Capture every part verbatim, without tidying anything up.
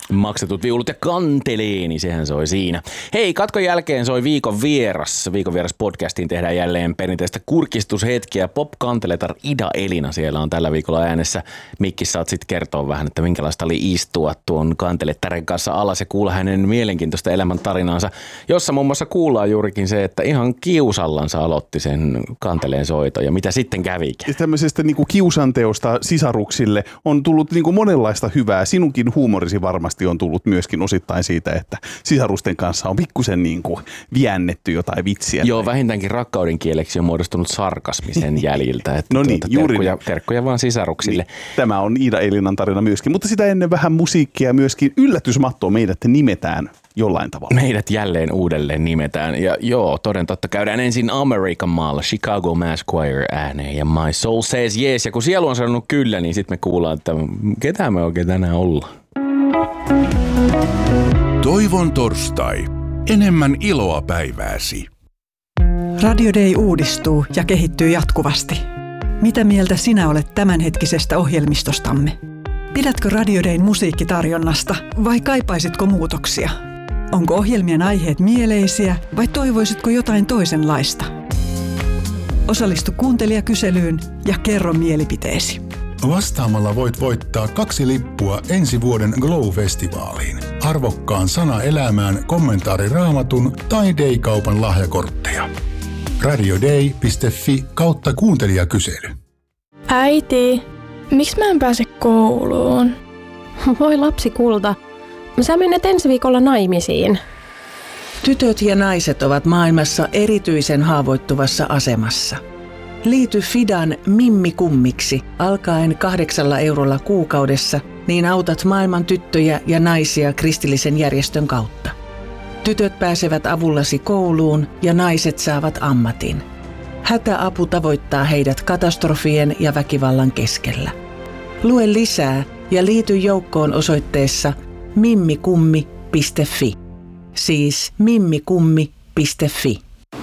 Maksetut viulut ja Kanteleeni, sehän soi siinä. Hei, katkon jälkeen soi Viikon vieras. Viikon vieras podcastiin tehdään jälleen perinteistä kurkistushetkiä. Pop Kanteletar Ida Elina siellä on tällä viikolla äänessä. Mikki, saat sitten kertoa vähän, että minkälaista oli istua tuon Kantelettaren kanssa alas ja kuulla hänen mielenkiintoista elämäntarinaansa, jossa muun muassa kuullaan juurikin se, että ihan kiusallansa aloitti sen kanteleen soito ja mitä sitten kävikin. Tämmöisestä niin kuin kiusanteosta sisaruksille on tullut niin kuin monenlaista hyvää. Sinunkin huumorisi varmasti on tullut myöskin osittain siitä, että sisarusten kanssa on pikkusen niin kuin viännetty jotain vitsiä. Joo, vähintäänkin rakkauden kieleksi on muodostunut sarkasmi sen jäljiltä. Että no niin, tuota, juuri terkkuja, terkkuja vaan sisaruksille. Niin. Tämä on Ida Elinan tarina myöskin, mutta sitä ennen vähän musiikkia myöskin. Yllätysmattoa meidät nimetään jollain tavalla. Meidät jälleen uudelleen nimetään. Ja joo, toden totta käydään ensin Amerikan maalla Chicago Mass Choir ääneen ja My Soul Says Yes. Ja kun sielu on sanonut kyllä, niin sitten me kuullaan, että ketä me oikein tänään ollaan. Toivon torstai. Enemmän iloa päivääsi. Radio Day uudistuu ja kehittyy jatkuvasti. Mitä mieltä sinä olet tämänhetkisestä ohjelmistostamme? Pidätkö Radio Dayn musiikkitarjonnasta vai kaipaisitko muutoksia? Onko ohjelmien aiheet mieleisiä vai toivoisitko jotain toisenlaista? Osallistu kuuntelijakyselyyn ja kerro mielipiteesi. Vastaamalla voit voittaa kaksi lippua ensi vuoden Glow-festivaaliin, arvokkaan sana elämään kommentaariraamatun tai Day-kaupan lahjakortteja. radioday piste fi kautta kuuntelijakysely. Äiti, miksi mä en pääse kouluun? Voi lapsi kulta, sä menet ensi viikolla naimisiin. Tytöt ja naiset ovat maailmassa erityisen haavoittuvassa asemassa. Liity Fidan Mimmi Kummiksi alkaen kahdeksalla eurolla kuukaudessa, niin autat maailman tyttöjä ja naisia kristillisen järjestön kautta. Tytöt pääsevät avullasi kouluun ja naiset saavat ammatin. Hätäapu tavoittaa heidät katastrofien ja väkivallan keskellä. Lue lisää ja liity joukkoon osoitteessa mimmikummi piste fi. Siis mimmikummi piste fi.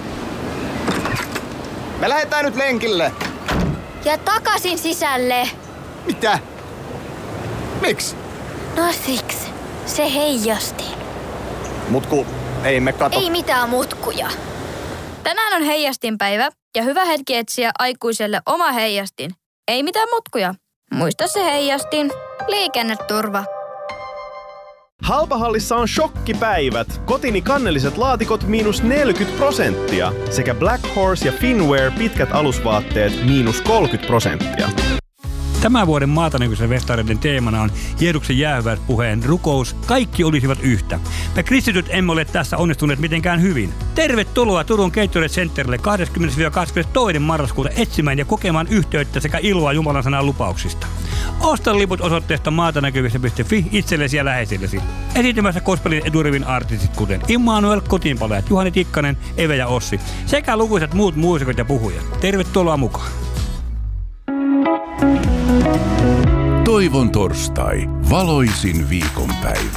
Me lähdetään nyt lenkille. Ja takaisin sisälle. Mitä? Miksi? No siksi. Se heijasti. Mutku, ei me kato. Ei mitään mutkuja. Tänään on heijastinpäivä ja hyvä hetki etsiä aikuiselle oma heijastin. Ei mitään mutkuja. Muista se heijastin. Liikenneturva. Halpahallissa on shokkipäivät. Kotini kannelliset laatikot miinus neljäkymmentä prosenttia. Sekä Black Horse ja Finwear pitkät alusvaatteet miinus kolmekymmentä prosenttia. Tämän vuoden maatanäköisen festareiden teemana on Jeesuksen jäähyväispuheen rukous. Kaikki olisivat yhtä. Me kristityt emme ole tässä onnistuneet mitenkään hyvin. Tervetuloa Turun Gatorade Centerille kahdeskymmenes kahdeskymmenestoinen marraskuuta etsimään ja kokemaan yhteyttä sekä iloa Jumalan sanan lupauksista. Osta liput osoitteesta maatanäkyvistä piste fi itsellesi ja läheisillesi. Esiintymässä gospelin edurivin artistit kuten Immanuel, Kotiinpalajat, Juhani Tikkanen, Eve ja Ossi sekä lukuisat muut muusikot ja puhujat. Tervetuloa mukaan. Toivon torstai. Valoisin viikonpäivä.